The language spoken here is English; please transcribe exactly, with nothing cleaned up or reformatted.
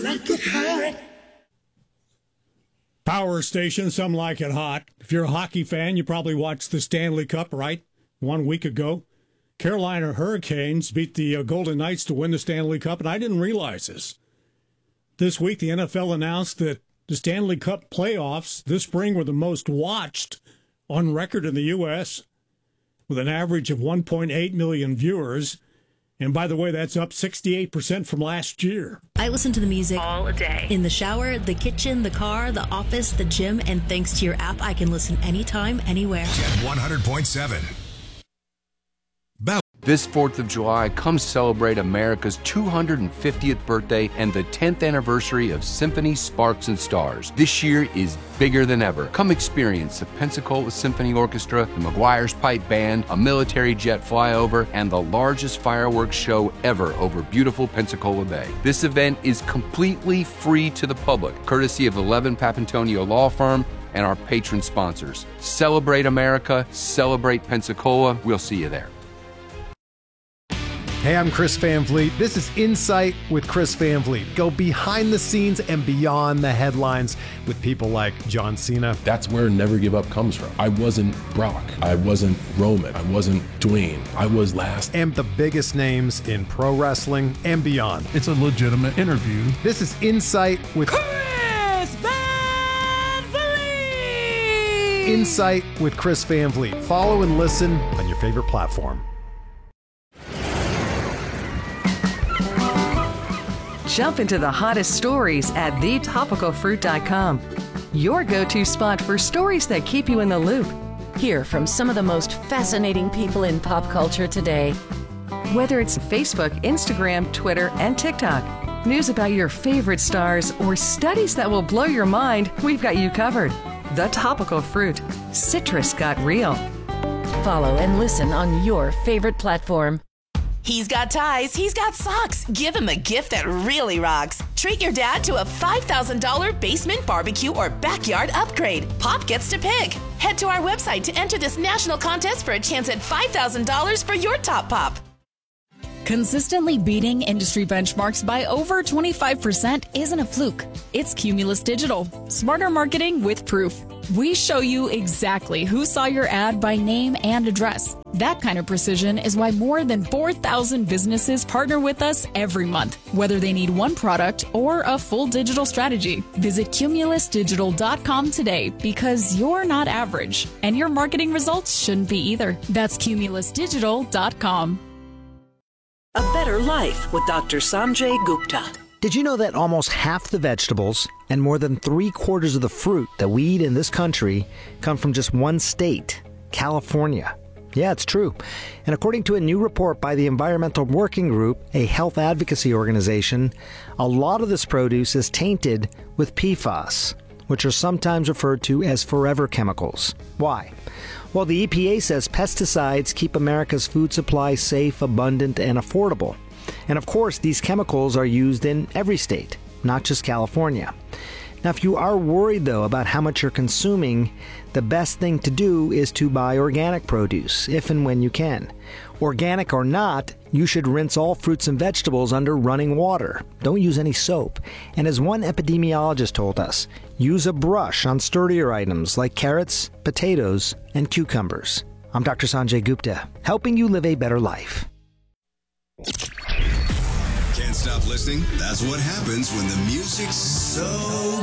like it hot. Power station, some like it hot. If you're a hockey fan, you probably watched the Stanley Cup, right? One week ago. Carolina Hurricanes beat the uh, Golden Knights to win the Stanley Cup, and I didn't realize this. This week, the N F L announced that the Stanley Cup playoffs this spring were the most watched on record in the U S, with an average of one point eight million viewers. And by the way, that's up sixty-eight percent from last year. I listen to the music all day. In the shower, the kitchen, the car, the office, the gym, and thanks to your app, I can listen anytime, anywhere. Jet one hundred point seven. This fourth of July, come celebrate America's two hundred fiftieth birthday and the tenth anniversary of Symphony Sparks and Stars. This year is bigger than ever. Come experience the Pensacola Symphony Orchestra, the McGuire's Pipe Band, a military jet flyover, and the largest fireworks show ever over beautiful Pensacola Bay. This event is completely free to the public, courtesy of the Levin Papantonio Law Firm and our patron sponsors. Celebrate America, celebrate Pensacola. We'll see you there. Hey, I'm Chris Van Vliet. This is Insight with Chris Van Vliet. Go behind the scenes and beyond the headlines with people like John Cena. That's where Never Give Up comes from. I wasn't Brock. I wasn't Roman. I wasn't Dwayne. I was last. And the biggest names in pro wrestling and beyond. It's a legitimate interview. This is Insight with Chris Van Vliet. Insight with Chris Van Vliet. Follow and listen on your favorite platform. Jump into the hottest stories at the topical fruit dot com. Your go-to spot for stories that keep you in the loop. Hear from some of the most fascinating people in pop culture today. Whether it's Facebook, Instagram, Twitter, and TikTok, news about your favorite stars, or studies that will blow your mind, we've got you covered. The Topical Fruit. Citrus got real. Follow and listen on your favorite platform. He's got ties, he's got socks. Give him a gift that really rocks. Treat your dad to a five thousand dollars basement barbecue or backyard upgrade. Pop gets to pick. Head to our website to enter this national contest for a chance at five thousand dollars for your top pop. Consistently beating industry benchmarks by over twenty-five percent isn't a fluke. It's Cumulus Digital. Smarter marketing with proof. We show you exactly who saw your ad by name and address. That kind of precision is why more than four thousand businesses partner with us every month, whether they need one product or a full digital strategy. Visit cumulus digital dot com today because you're not average, and your marketing results shouldn't be either. That's cumulus digital dot com. A Better Life with Doctor Sanjay Gupta. Did you know that almost half the vegetables and more than three quarters of the fruit that we eat in this country come from just one state, California? Yeah, it's true. And according to a new report by the Environmental Working Group, a health advocacy organization, a lot of this produce is tainted with P FAS, which are sometimes referred to as forever chemicals. Why? Well, the E P A says pesticides keep America's food supply safe, abundant, and affordable. And of course, these chemicals are used in every state, not just California. Now, if you are worried, though, about how much you're consuming, the best thing to do is to buy organic produce, if and when you can. Organic or not, you should rinse all fruits and vegetables under running water. Don't use any soap. And as one epidemiologist told us, use a brush on sturdier items like carrots, potatoes, and cucumbers. I'm Doctor Sanjay Gupta, helping you live a better life. Can't stop listening? That's what happens when the music's so